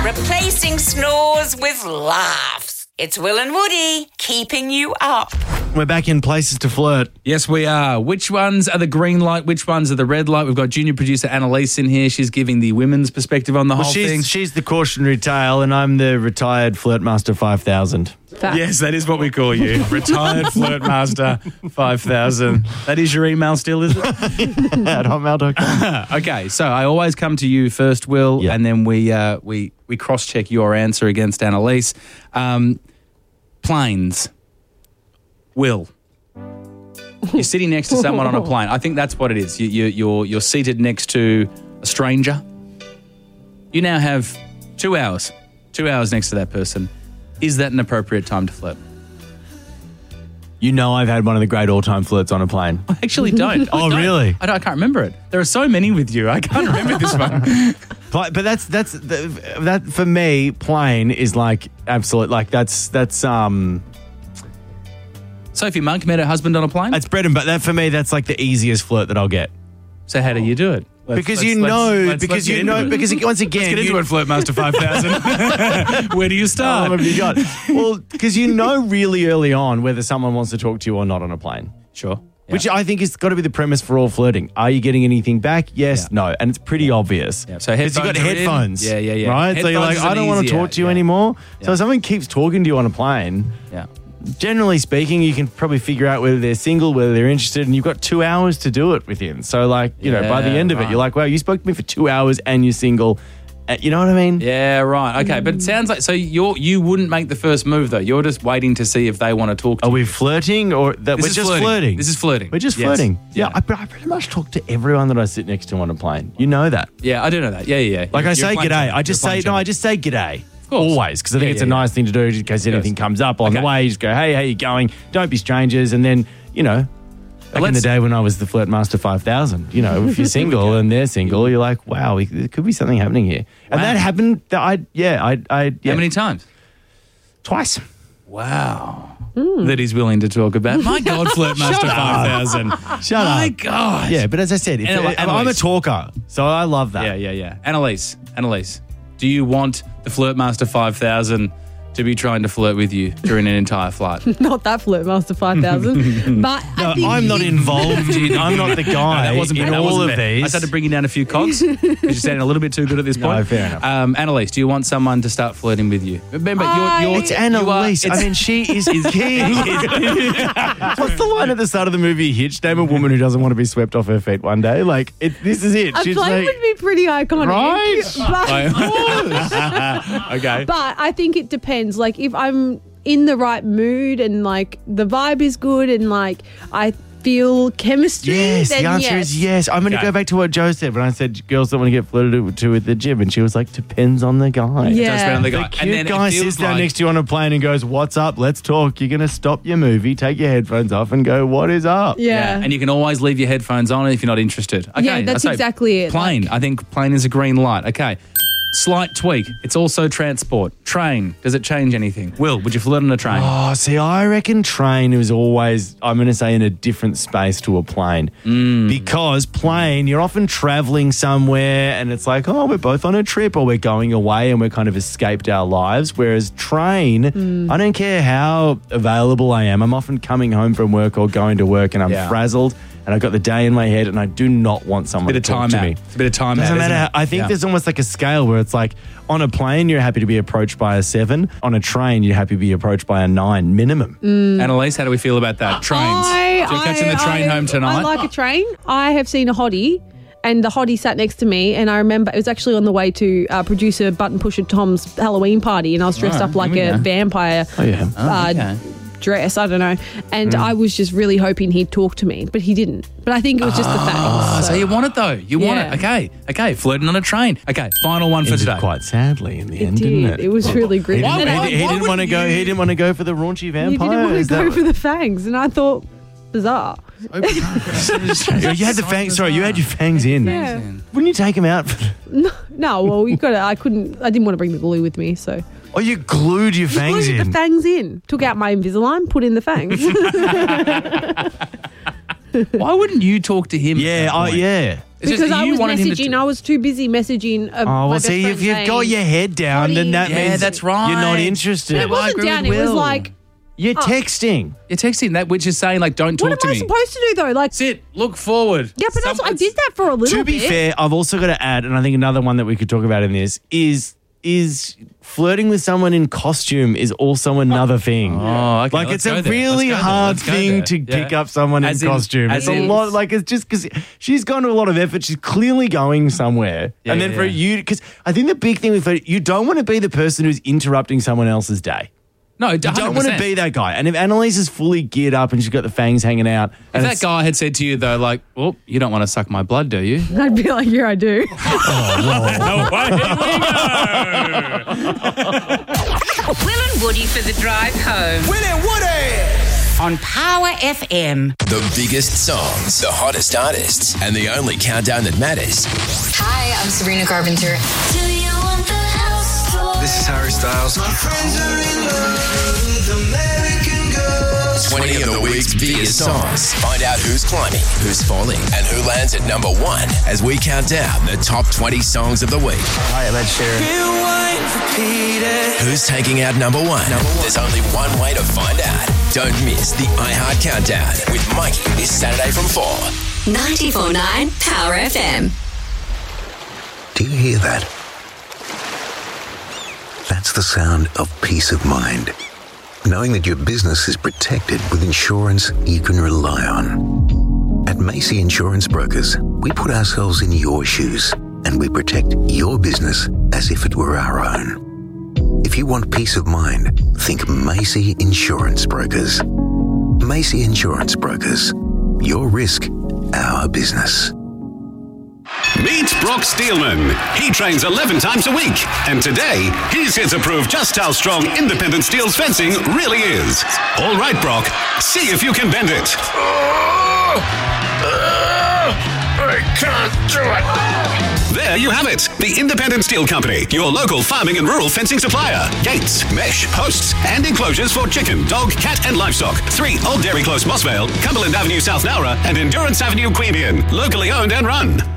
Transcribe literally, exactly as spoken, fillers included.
Replacing snores with laughs. It's Will and Woody keeping you up. We're back in Places to Flirt. Yes, we are. Which ones are the green light? Which ones are the red light? We've got junior producer Annalise in here. She's giving the women's perspective on the Well, whole she's, thing. she's the cautionary tale, and I'm the retired Flirtmaster five thousand. Fact. Yes, that is what we call you. Retired Flirtmaster five thousand. That is your email still, is it? At hotmail dot com. Okay, so I always come to you first, Will, Yeah. and then we uh, we we cross-check your answer against Annalise. Um, planes. Will. You're sitting next to someone on a plane. I think that's what it is. You, you, you're you're seated next to a stranger. You now have two hours. Two hours next to that person. Is that an appropriate time to flirt? You know I've had one of the great all-time flirts on a plane. I actually don't. I Oh, don't. really? I, don't, I can't remember it. There are so many with you. I can't remember this one. But, but that's that's that for me. Plane is like absolute. Like that's that's um. Sophie Monk met her husband on a plane. That's bread and butter. That for me, that's like the easiest flirt that I'll get. So how do you do it? Let's- Because let's- you let's- know, let's- because let's get you into know, it. because once again, Let's get into you, it, Flirtmaster five thousand. Where do you How start? long have you got? Well, because you know really early on whether someone wants to talk to you or not on a plane. Sure. Yeah. Which I think has got to be the premise for all flirting. Are you getting anything back? Yes, Yeah. no. And it's pretty obvious. Yeah. So Because you've got headphones are in. headphones. Yeah, yeah, yeah. Right? so you're Headphones like, is I an don't want to easier- talk to you yeah. anymore. Yeah. So if someone keeps talking to you on a plane, Yeah. generally speaking, you can probably figure out whether they're single, whether they're interested, and you've got two hours to do it with him. So, like, you know, by the Yeah, end of right. it, you're like, wow, you spoke to me for two hours and you're single. Uh, You know what I mean? Yeah, right. Okay, but it sounds like so you're you wouldn't make the first move though. You're just waiting to see if they want to talk to Are you. we flirting or that This we're is just flirting. flirting? This is flirting. We're just Yes. flirting. Yeah, Yeah. I, but I pretty much talk to everyone that I sit next to on a plane. You know that. Yeah, I do know that. Yeah, yeah, yeah. Like You're- I say you're a plane g'day. champion. I just You're a say, plane no, I champion. just say g'day. course. Always, because I think Yeah, it's yeah, a nice yeah. thing to do in case anything Yes. comes up on Okay. the way. You just go, hey, how you going? Don't be strangers. And then, you know, back in the let's- day when I was the Flirtmaster five thousand, you know, if you're single and they're single, you're like, wow, we, there could be something happening here. And Wow. that happened, that I, yeah, I, I, yeah, How many times? twice. Wow. That he's willing to talk about. My God, Flirtmaster five thousand. Shut My up. God. Yeah, but as I said, if, Anna- if I'm a Annalise. talker, so I love that. Yeah, yeah, yeah. Annalise, Annalise, do you want the Flirtmaster five thousand to be trying to flirt with you during an entire flight? Not that Flirtmaster five thousand. But No, I think I'm not involved in, I'm not the guy that wasn't in bad. That all wasn't of bad. these. I started bringing down a few cogs because you're sounding a little bit too good at this No, point. fair enough. Um, Annalise, do you want someone to start flirting with you? Remember, I- you're, you're, It's you are- Annalise. I it's- mean, she is king. What's the line at the start of the movie Hitch? Name a woman who doesn't want to be swept off her feet one day. Like, it, this is it. a She's plane like, would be pretty iconic. Right? But, okay. but I think it depends. Like if I'm in the right mood and like the vibe is good and like I feel chemistry, yes, then the answer yes. is yes. I'm going to Okay. go back to what Joe said when I said girls don't want to get flirted to at the gym. And she was like, depends on the guy. Yeah. Does depend on the The guy. cute and then guy it feels sits down like, next to you on a plane and goes, what's up? Let's talk. You're going to stop your movie, take your headphones off and go, what is up? Yeah. And you can always leave your headphones on if you're not interested. Okay, Yeah, that's I say exactly it. Plane. I think plane is a green light. Okay. Slight tweak. It's also transport. Train. Does it change anything? Will, would you flirt on a train? Oh, see, I reckon train is always, I'm going to say, in a different space to a plane. Mm. Because plane, you're often traveling somewhere and it's like, oh, we're both on a trip or we're going away and we're kind of escaped our lives. Whereas train, Mm. I don't care how available I am. I'm often coming home from work or going to work and I'm Yeah. frazzled and I've got the day in my head and I do not want someone Bit of to talk time to out. me. It's a bit of time Doesn't out, matter. isn't How, it? I think Yeah. there's almost like a scale where it's like on a plane, you're happy to be approached by a seven. On a train, you're happy to be approached by a nine minimum. Annalise, how do we feel about that? Trains. I, so you're catching the I- train I- home tonight? I like a train. I have seen a hottie. And the hottie sat next to me, and I remember it was actually on the way to uh, producer Button Pusher Tom's Halloween party, and I was dressed Right, up like here we a go. vampire Oh, yeah. uh, okay. dress. I don't know. And Mm. I was just really hoping he'd talk to me, but he didn't. But I think it was just the Oh, facts. so you want it though. You want Yeah. it. Okay. Okay. Flirting on a train. Okay. Final one for Ended today. quite sadly in the It end, did. didn't it? It was really grim. He Why- didn't, why- he, he why didn't would want to go. you- He didn't want to go for the raunchy He vampire. didn't want Is to that go what- for the fangs, and I thought, bizarre. you had the fangs. Sorry, you had your fangs in. Yeah. Wouldn't you take them out? For, No, well, you got to. I couldn't. I didn't want to bring the glue with me, so oh, you glued your fangs glued in. the fangs in. Took out my Invisalign, put in the fangs. Why wouldn't you talk to him? at Yeah, that oh point? yeah. It's Because just I you was wanted him to messaging. do- I was too busy messaging. Uh, Oh, my well, best see, friend if you've got saying, your head down, then that Yeah, means that's right. you're not interested. But it Well, I wasn't agree down. with It was Will. like, You're texting. You're texting that, which is saying, like, don't talk what am to I me. supposed to do though? Like, Sit, look forward. yeah, but that's Some- I did that for a little To be bit. fair, I've also got to add, and I think another one that we could talk about in this is is flirting with someone in costume is also another thing. Oh, okay, Like let's it's go a there. really Let's go there. hard Let's go thing there. to Yeah. pick up someone As in in- costume. as It's a in- lot. Like it's just because she's gone to a lot of effort. She's clearly going somewhere, Yeah, and then yeah, for yeah. you, because I think the big thing with flirt- you don't want to be the person who's interrupting someone else's day. No, You don't want to be that guy. And if Annalise is fully geared up and she's got the fangs hanging out, If and that it's- guy had said to you, though, like, well, you don't want to suck my blood, do you? I'd be like, yeah, I do. Will and Woody for the drive home Will and Woody. on Power F M. The biggest songs, the hottest artists, and the only countdown that matters. Hi, I'm Sabrina Carpenter. This is Harry Styles. My friends are in love with American girls. twenty of the week's biggest songs. Find out who's climbing, who's falling, and who lands at number one as we count down the top twenty songs of the week. Hi, I'm Ed Sheeran. Who's taking out number one? There's only one way to find out. Don't miss the iHeart Countdown with Mikey this Saturday from four. ninety-four point nine Power F M. Do you hear that? That's the sound of peace of mind. Knowing that your business is protected with insurance you can rely on. At Macy Insurance Brokers, we put ourselves in your shoes and we protect your business as if it were our own. If you want peace of mind, think Macy Insurance Brokers. Macy Insurance Brokers. Your risk, our business. Meet Brock Steelman. He trains eleven times a week. And today, he's here to prove just how strong independent steel's fencing really is. All right, Brock, see if you can bend it. I can't do it. There you have it. The Independent Steel Company, your local farming and rural fencing supplier. Gates, mesh, posts, and enclosures for chicken, dog, cat, and livestock. Three Old Dairy Close, Mossvale, Cumberland Avenue, South Nowra, and Endurance Avenue, Queanbeyan. Locally owned and run.